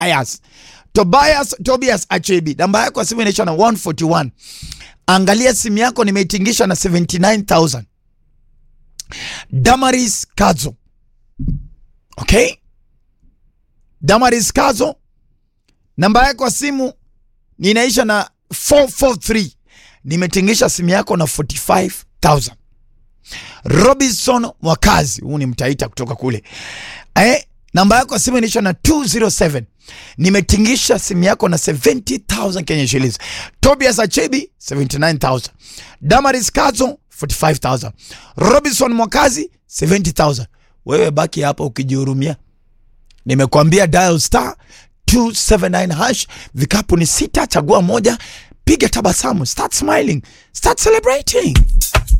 Tobias Achebi, namba yako ya simu inaisha na 141. Angalia simu yako nimeitingisha na 79,000. Damaris Kazo. Okay? Damaris Kazo, namba yako ya simu inaisha na 443. Nimetingisha simu yako na 45,000. Robinson Mwakazi, huu ni mtaita kutoka kule. Namba yako ya simu inaisha na 207. Nimetingisha simu yako na 70,000 Kenya shillings. Tobias Achebi 79,000. Damaris Kazo 45,000. Robinson Mwakazi 70,000. Wewe baki hapa ukijihurumia. Nimekuambia dial star 279 hash. Vikapu ni 6, chagua moja, piga tabasamu, start smiling, start celebrating.